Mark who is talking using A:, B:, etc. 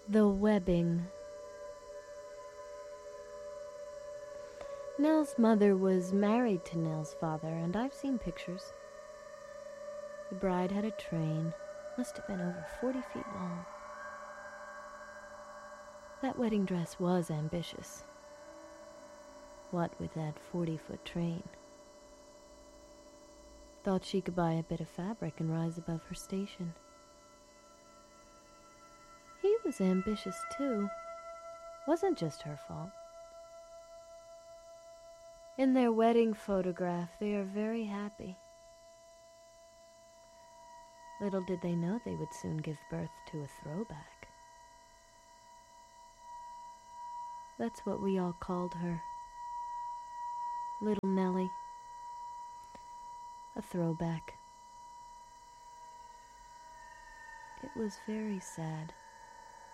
A: The webbing. Nell's mother was married to Nell's father, and I've seen pictures. The bride had a train, must have been over 40 feet long. That wedding dress was ambitious. What with that 40-foot train? Thought she could buy a bit of fabric and rise above her station. He was ambitious too. Wasn't just her fault. In their wedding photograph, they are very happy. Little did they know they would soon give birth to a throwback. That's what we all called her. Little Nellie. A throwback. It was very sad.